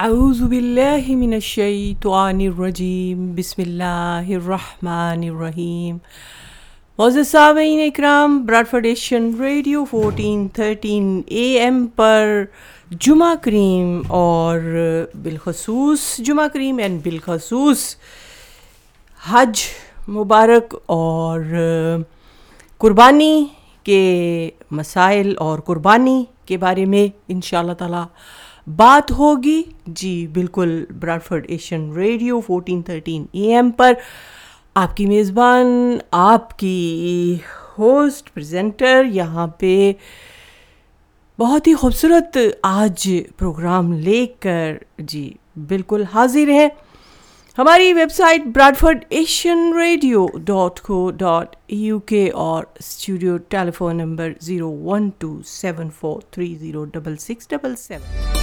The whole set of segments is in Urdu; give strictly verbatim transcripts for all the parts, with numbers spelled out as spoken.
اعوذ باللہ من الشیطان الرجیم بسم اللہ الرحمن الرحیم. معزز سامعین اکرام، براڈفورڈ Asian radio fourteen thirteen A M پر جمعہ کریم اور بالخصوص جمعہ کریم اینڈ بالخصوص حج مبارک اور قربانی کے مسائل اور قربانی کے بارے میں انشاءاللہ تعالی بات ہوگی. جی بالکل، براڈفورڈ Asian radio fourteen thirteen A M پر آپ کی میزبان، آپ کی ہوسٹ پریزنٹر یہاں پہ بہت ہی خوبصورت آج پروگرام لے کر جی بالکل حاضر ہے. ہماری web site براڈفورڈ Asian radio dot کو ڈاٹ یو کے اور studio tele phone number zero one to seven four three zero double six double seven.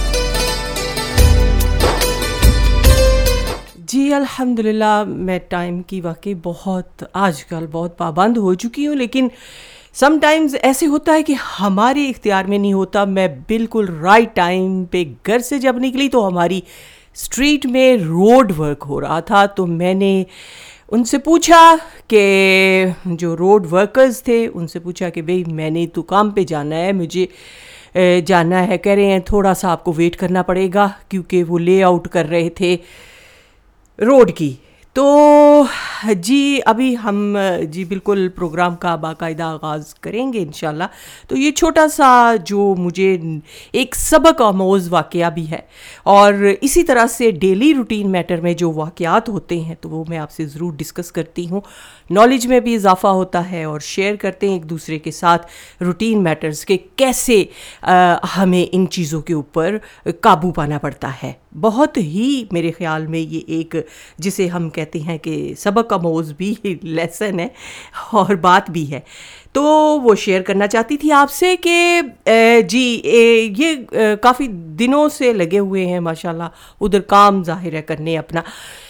جی الحمدللہ، میں ٹائم کی واقعی بہت آج کل بہت پابند ہو چکی ہوں، لیکن سم ٹائمز ایسے ہوتا ہے کہ ہمارے اختیار میں نہیں ہوتا. میں بالکل رائٹ ٹائم پہ گھر سے جب نکلی تو ہماری اسٹریٹ میں روڈ ورک ہو رہا تھا، تو میں نے ان سے پوچھا کہ جو روڈ ورکرز تھے ان سے پوچھا کہ بھئی میں نے تو کام پہ جانا ہے، مجھے جانا ہے. کہہ رہے ہیں تھوڑا سا آپ کو ویٹ کرنا پڑے گا، کیونکہ وہ لے آؤٹ کر رہے تھے روڈ کی. تو جی ابھی ہم جی بالکل پروگرام کا باقاعدہ آغاز کریں گے انشاءاللہ. تو یہ چھوٹا سا جو مجھے ایک سبق آموز واقعہ بھی ہے، اور اسی طرح سے ڈیلی روٹین میٹر میں جو واقعات ہوتے ہیں تو وہ میں آپ سے ضرور ڈسکس کرتی ہوں. نالج میں بھی اضافہ ہوتا ہے اور شیئر کرتے ہیں ایک دوسرے کے ساتھ روٹین میٹرز کے کیسے ہمیں ان چیزوں کے اوپر قابو پانا پڑتا ہے. بہت ہی میرے خیال میں یہ ایک جسے ہم کہتے ہیں کہ سبق آموز بھی لیسن ہے اور بات بھی ہے. تو وہ شیئر کرنا چاہتی تھی آپ سے کہ جی یہ کافی دنوں سے لگے ہوئے ہیں ماشاءاللہ، ادھر کام ظاہر ہے کرنے اپنا.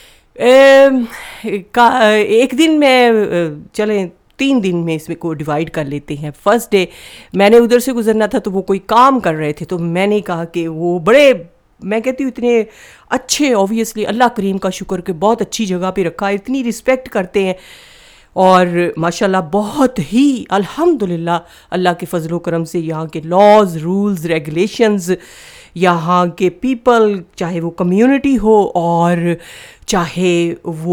ایک دن میں چلیں تین دن میں اس میں کو ڈیوائیڈ کر لیتے ہیں. فرسٹ ڈے میں نے ادھر سے گزرنا تھا تو وہ کوئی کام کر رہے تھے، تو میں نے کہا کہ وہ بڑے، میں کہتی ہوں اتنے اچھے، اوبویسلی اللہ کریم کا شکر کہ بہت اچھی جگہ پہ رکھا ہے، اتنی رسپیکٹ کرتے ہیں اور ماشاءاللہ بہت ہی الحمدللہ اللہ کے فضل و کرم سے یہاں کے لاز، رولز، ریگولیشنز، یہاں کے پیپل، چاہے وہ کمیونٹی ہو اور چاہے وہ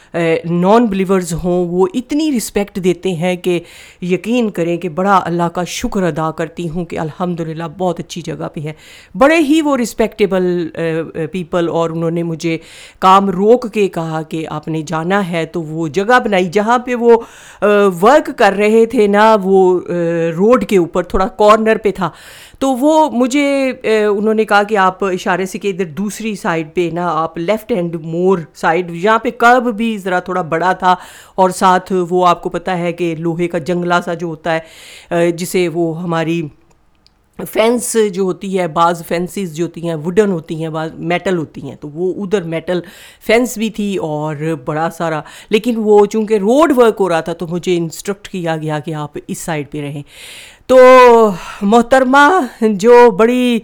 نان بلیورز ہوں، وہ اتنی رسپیکٹ دیتے ہیں کہ یقین کریں کہ بڑا اللہ کا شکر ادا کرتی ہوں کہ الحمدللہ بہت اچھی جگہ پہ ہے. بڑے ہی وہ رسپیکٹیبل پیپل، اور انہوں نے مجھے کام روک کے کہا کہ آپ نے جانا ہے، تو وہ جگہ بنائی جہاں پہ وہ ورک کر رہے تھے نا، وہ روڈ کے اوپر تھوڑا کارنر پہ تھا. تو وہ مجھے انہوں نے کہا کہ آپ اشارے سے کہ ادھر دوسری سائڈ پہ نا آپ لیفٹ ہینڈ مور سائڈ، یہاں پہ کرب بھی ذرا تھوڑا بڑا تھا، اور ساتھ وہ آپ کو پتہ ہے کہ لوہے کا جنگلہ سا جو ہوتا ہے جسے وہ ہماری فینس جو ہوتی ہے، بعض فینسز جو ہوتی ہیں ووڈن ہوتی ہیں، بعض میٹل ہوتی ہیں، تو وہ ادھر میٹل فینس بھی تھی اور بڑا سارا. لیکن وہ چونکہ روڈ ورک ہو رہا تھا تو مجھے انسٹرکٹ کیا گیا کہ آپ اس سائڈ پہ رہیں. تو محترمہ جو بڑی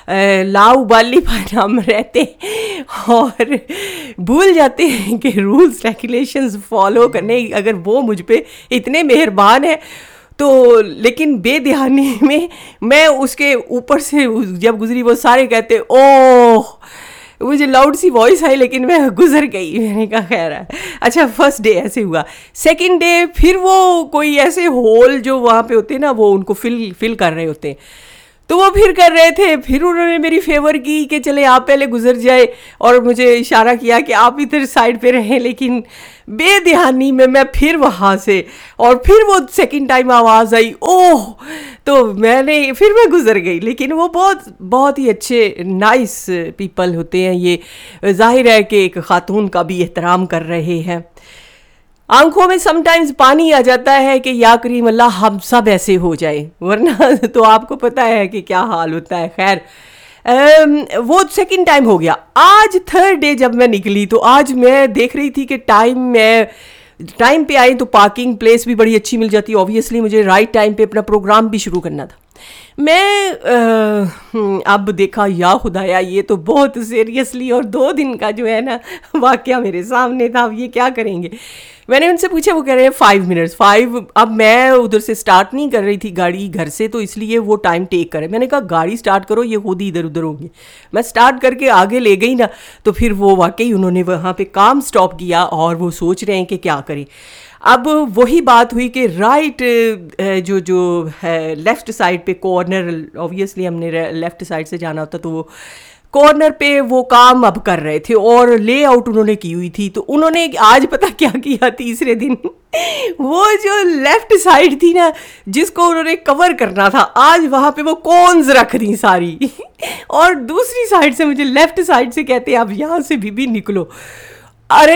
لاؤبالی پر ہم رہتے اور بھول جاتے ہیں کہ رولز ریگولیشنز فالو کرنے، اگر وہ مجھ پہ اتنے مہربان ہیں تو، لیکن بے دھیانی میں میں اس کے اوپر سے جب گزری وہ سارے کہتے اوہ، مجھے لاؤڈ سی وائس آئی لیکن میں گزر گئی. میں نے کہا خیر ہے. اچھا فرسٹ ڈے ایسے ہوا. سیکنڈ ڈے پھر وہ کوئی ایسے ہول جو وہاں پہ ہوتے ہیں نا، وہ ان کو فل فل کر رہے ہوتے ہیں، تو وہ پھر کر رہے تھے. پھر انہوں نے میری فیور کی کہ چلے آپ پہلے گزر جائے، اور مجھے اشارہ کیا کہ آپ ادھر سائڈ پہ رہیں. لیکن بے دھیانی میں میں پھر وہاں سے، اور پھر وہ سیکنڈ ٹائم آواز آئی اوہ، تو میں نے پھر میں گزر گئی. لیکن وہ بہت بہت ہی اچھے نائس پیپل ہوتے ہیں. یہ ظاہر ہے کہ ایک خاتون کا بھی احترام کر رہے ہیں. آنکھوں میں سم ٹائمز پانی آ جاتا ہے کہ یا کریم اللہ ہم سب ایسے ہو جائیں، ورنہ تو آپ کو پتہ ہے کہ کیا حال ہوتا ہے. خیر وہ سیکنڈ ٹائم ہو گیا. آج تھرڈ ڈے جب میں نکلی تو آج میں دیکھ رہی تھی کہ ٹائم میں ٹائم پہ آئی تو پارکنگ پلیس بھی بڑی اچھی مل جاتی ہے. اوبویسلی مجھے رائٹ ٹائم پہ اپنا پروگرام بھی شروع کرنا تھا. میں اب دیکھا یا خدایا یہ تو بہت سیریسلی اور دو دن کا جو ہے نا واقعہ میرے سامنے تھا، اب یہ کیا کریں گے. میں نے ان سے پوچھا، وہ کہہ رہے ہیں فائیو منٹس فائیو اب میں ادھر سے سٹارٹ نہیں کر رہی تھی گاڑی گھر سے، تو اس لیے وہ ٹائم ٹیک کرے. میں نے کہا گاڑی سٹارٹ کرو، یہ خود ہی ادھر ادھر ہوگی. میں سٹارٹ کر کے آگے لے گئی نا، تو پھر وہ واقعی انہوں نے وہاں پہ کام سٹاپ کیا اور وہ سوچ رہے ہیں کہ کیا کریں. اب وہی بات ہوئی کہ رائٹ جو جو ہے لیفٹ سائڈ پہ کارنر، اوبیسلی ہم نے لیفٹ سائڈ سے جانا ہوتا، تو وہ کارنر پہ وہ کام اب کر رہے تھے اور لے آؤٹ انہوں نے کی ہوئی تھی. تو انہوں نے آج پتہ کیا کیا تیسرے دن وہ جو لیفٹ سائڈ تھی نا جس کو انہوں نے کور کرنا تھا، آج وہاں پہ وہ کونز رکھ دی ساری اور دوسری سائڈ سے مجھے لیفٹ سائڈ سے کہتے ہیں اب یہاں سے بھی بھی نکلو. ارے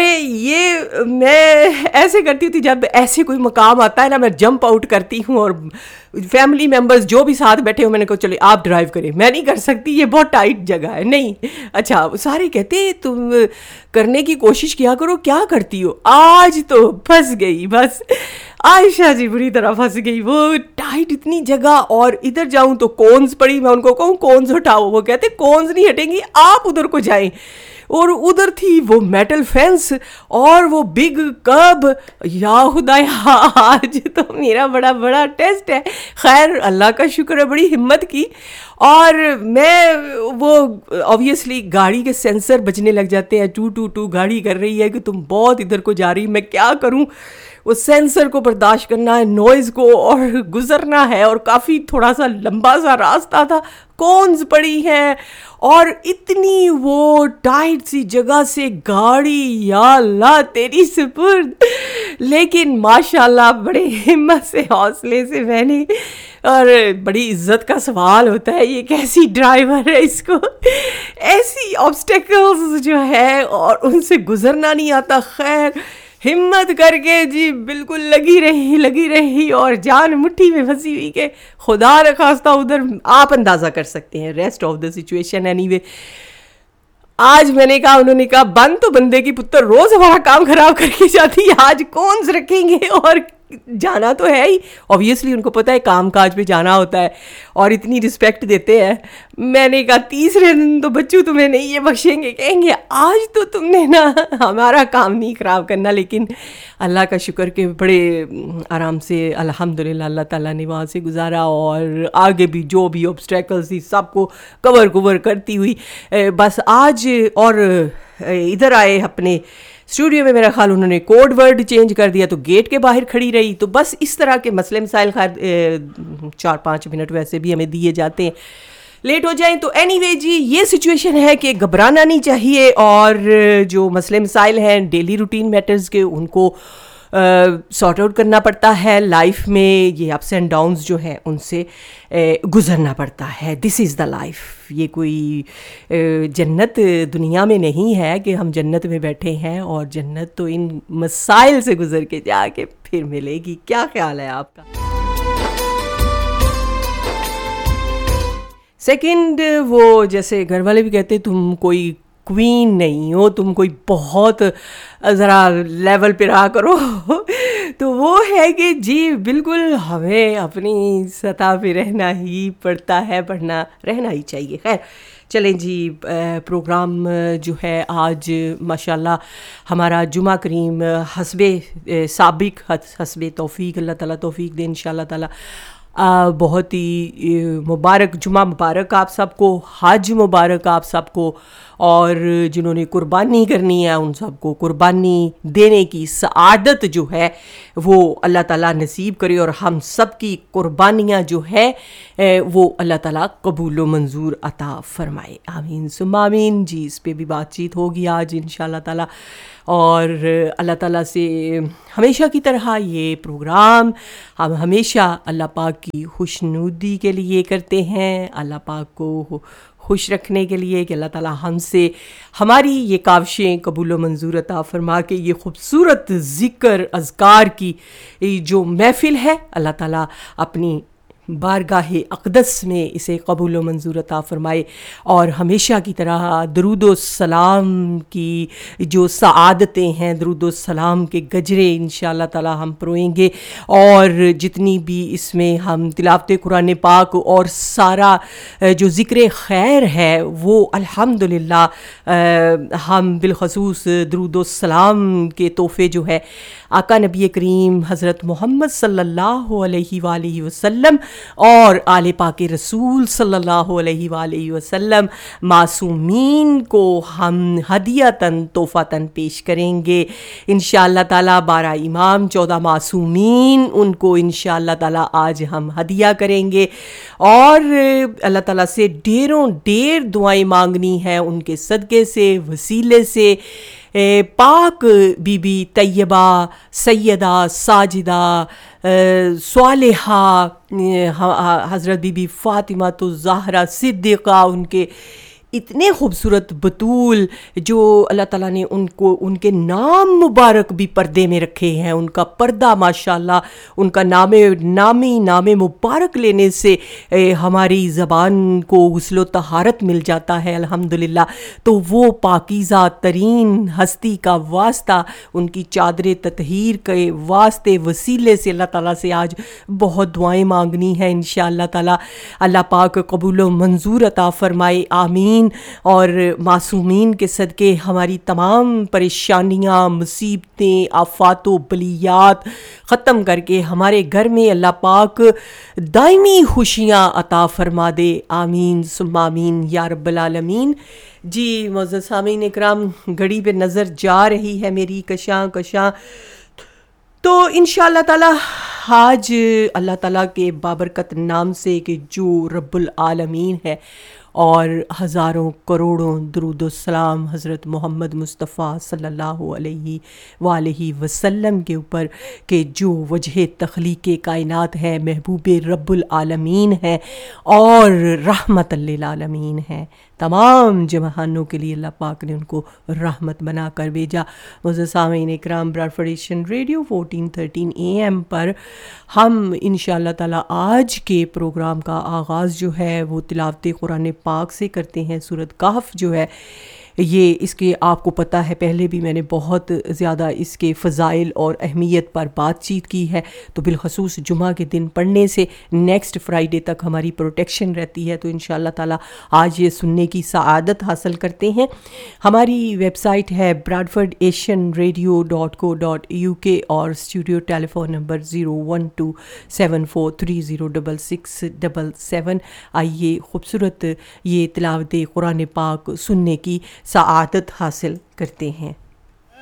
یہ میں ایسے کرتی ہوتی، جب ایسے کوئی مقام آتا ہے نا میں جمپ آؤٹ کرتی ہوں، اور فیملی ممبرز جو بھی ساتھ بیٹھے ہو میں نے کہا چلے آپ ڈرائیو کریں، میں نہیں کر سکتی، یہ بہت ٹائٹ جگہ ہے. نہیں اچھا سارے کہتے تم کرنے کی کوشش کیا کرو، کیا کرتی ہو. آج تو پھنس گئی، بس عائشہ جی بری طرح پھنس گئی. وہ ٹائٹ اتنی جگہ، اور ادھر جاؤں تو کونز پڑی، میں ان کو کہوں کونز ہٹاؤ، وہ کہتے کونز نہیں ہٹیں گی، آپ ادھر کو جائیں. اور ادھر تھی وہ میٹل فینس اور وہ بگ کب. یا خدایا آج تو میرا بڑا بڑا ٹیسٹ ہے. خیر اللہ کا شکر ہے، بڑی ہمت کی. اور میں وہ اوبیسلی گاڑی کے سینسر بجنے لگ جاتے ہیں، ٹو ٹو ٹو گاڑی کر رہی ہے کہ تم بہت ادھر کو جا رہی، میں کیا کروں. وہ سینسر کو برداشت کرنا ہے، نوائز کو، اور گزرنا ہے، اور کافی تھوڑا سا لمبا سا راستہ تھا، کونز پڑی ہیں اور اتنی وہ ٹائٹ سی جگہ سے گاڑی، یا اللہ تیری سپرد. لیکن ماشاءاللہ بڑے ہمت سے حوصلے سے میں نے، اور بڑی عزت کا سوال ہوتا ہے یہ کیسی ڈرائیور ہے، اس کو ایسی آبسٹیکلز جو ہے اور ان سے گزرنا نہیں آتا. خیر ہمت کر کے جی بالکل لگی رہی لگی رہی اور جان مٹھی میں پھنسی ہوئی کہ خدا نخواستہ ادھر آپ اندازہ کر سکتے ہیں rest of the situation. Any way آج میں نے کہا، انہوں نے کہا بند تو بندے کی پتر روز ہمارا کام خراب کر کے جاتی ہے، آج کونز رکھیں گے اور جانا تو ہے ہی. اوبیسلی ان کو پتہ ہے کام کاج پہ جانا ہوتا ہے اور اتنی رسپیکٹ دیتے ہیں. میں نے کہا تیسرے دن تو بچوں تمہیں نہیں یہ بخشیں گے، کہیں گے آج تو تم نے نا ہمارا کام نہیں خراب کرنا. لیکن اللہ کا شکر کہ بڑے آرام سے الحمدللہ اللہ تعالیٰ نے وہاں سے گزارا، اور آگے بھی جو بھی obstacles تھی سب کو کور کور کرتی ہوئی بس آج. اور ادھر آئے اپنے اسٹوڈیو میں، میرا خیال انہوں نے کوڈ ورڈ چینج کر دیا تو گیٹ کے باہر کھڑی رہی. تو بس اس طرح کے مسئلے مسائل، خیر چار پانچ منٹ ویسے بھی ہمیں دیے جاتے ہیں لیٹ ہو جائیں. تو اینی وے جی یہ سچویشن ہے کہ گھبرانا نہیں چاہیے، اور جو مسئلے مسائل ہیں ڈیلی روٹین میٹرز کے ان کو سارٹ آؤٹ کرنا پڑتا ہے. لائف میں یہ اپس اینڈ ڈاؤنز جو ہیں ان سے گزرنا پڑتا ہے. دس از دا لائف. یہ کوئی جنت دنیا میں نہیں ہے کہ ہم جنت میں بیٹھے ہیں، اور جنت تو ان مسائل سے گزر کے جا کے پھر ملے گی. کیا خیال ہے آپ کا؟ سیکنڈ، وہ جیسے گھر والے بھی کہتے تم کوئی کوئین نہیں ہو، تم کوئی بہت ذرا لیول پہ رہا کرو. تو وہ ہے کہ جی بالکل ہمیں اپنی سطح پہ رہنا ہی پڑتا ہے، پڑھنا رہنا ہی چاہیے. خیر چلیں جی، پروگرام جو ہے آج ماشاءاللہ ہمارا جمعہ کریم حسب سابق حسب توفیق، اللہ تعالیٰ توفیق دے انشاءاللہ تعالیٰ. بہت ہی مبارک جمعہ مبارک آپ سب کو، حج مبارک آپ سب کو، اور جنہوں نے قربانی کرنی ہے ان سب کو قربانی دینے کی سعادت جو ہے وہ اللہ تعالیٰ نصیب کرے، اور ہم سب کی قربانیاں جو ہے وہ اللہ تعالیٰ قبول و منظور عطا فرمائے. آمین ثم آمین. جی اس پہ بھی بات چیت ہوگی آج انشاءاللہ تعالیٰ، اور اللہ تعالیٰ سے ہمیشہ کی طرح یہ پروگرام ہم ہمیشہ اللہ پاک کی خوشنودی کے لیے کرتے ہیں، اللہ پاک کو خوش رکھنے کے لیے کہ اللہ تعالیٰ ہم سے ہماری یہ کاوشیں قبول و منظور عطا فرما کے یہ خوبصورت ذکر اذکار کی جو محفل ہے اللہ تعالیٰ اپنی بارگاہ اقدس میں اسے قبول و منظور عطا فرمائے، اور ہمیشہ کی طرح درود و سلام کی جو سعادتیں ہیں، درود و سلام کے گجرے انشاءاللہ تعالی ہم پروئیں گے، اور جتنی بھی اس میں ہم تلاوت قرآن پاک اور سارا جو ذکر خیر ہے وہ الحمدللہ ہم بالخصوص درود و سلام کے تحفے جو ہے آقا نبی کریم حضرت محمد صلی اللہ علیہ وآلہ وسلم اور آل پاک رسول صلی اللہ علیہ وآلہ وسلم معصومین کو ہم ہدیۃً تحفۃً پیش کریں گے انشاءاللہ تعالی۔ بارہ امام، چودہ معصومین، ان کو انشاءاللہ تعالی آج ہم ہدیہ کریں گے، اور اللہ تعالیٰ سے ڈھیروں ڈھیر دعائیں مانگنی ہیں ان کے صدقے سے، وسیلے سے۔ پاک بی بی طیبہ، سیدہ، ساجدہ، صالحہ حضرت بی بی فاطمہ الزہرا صدیقہ، ان کے اتنے خوبصورت بطول جو اللہ تعالیٰ نے ان کو ان کے نام مبارک بھی پردے میں رکھے ہیں، ان کا پردہ ماشاءاللہ، ان کا نام نامی نام مبارک لینے سے ہماری زبان کو غسل و طہارت مل جاتا ہے الحمدللہ۔ تو وہ پاکیزہ ترین ہستی کا واسطہ، ان کی چادر تطہیر کے واسطے وسیلے سے اللہ تعالیٰ سے آج بہت دعائیں مانگنی ہیں انشاءاللہ تعالیٰ۔ اللہ پاک قبول و منظور عطا فرمائے، آمین۔ اور معصومین کے صدقے ہماری تمام پریشانیاں، مصیبتیں، آفات و بلیات ختم کر کے ہمارے گھر میں اللہ پاک دائمی خوشیاں عطا فرما دے، آمین ثم آمین یا رب العالمین۔ جی معزز سامعین اکرام، گھڑی پہ نظر جا رہی ہے میری کشاں کشاں، تو انشاءاللہ تعالی آج اللہ تعالیٰ کے بابرکت نام سے کہ جو رب العالمین ہے، اور ہزاروں کروڑوں درود و سلام حضرت محمد مصطفیٰ صلی اللہ علیہ وآلہ وسلم کے اوپر کہ جو وجہ تخلیق کائنات ہے، محبوب رب العالمین ہے اور رحمت للعالمین ہے، تمام جہانوں کے لیے اللہ پاک نے ان کو رحمت بنا کر بھیجا۔ معزز سامعین اکرام، براڈفورڈ Asian radio fourteen thirteen A M پر ہم انشاءاللہ تعالی آج کے پروگرام کا آغاز جو ہے وہ تلاوت قرآن پاک سے کرتے ہیں۔ سورۃ کہف جو ہے یہ اس کے آپ کو پتہ ہے پہلے بھی میں نے بہت زیادہ اس کے فضائل اور اہمیت پر بات چیت کی ہے، تو بالخصوص جمعہ کے دن پڑھنے سے نیکسٹ فرائیڈے تک ہماری پروٹیکشن رہتی ہے، تو انشاءاللہ تعالی آج یہ سننے کی سعادت حاصل کرتے ہیں۔ ہماری ویب سائٹ ہے براڈفورڈ ایشین ریڈیو ڈاٹ کو ڈاٹ یو کے، اور studio tele phone number zero one to seven four three zero double six double seven. آئیے خوبصورت یہ تلاوت قرآن پاک سننے کی سعادت حاصل کرتے ہیں۔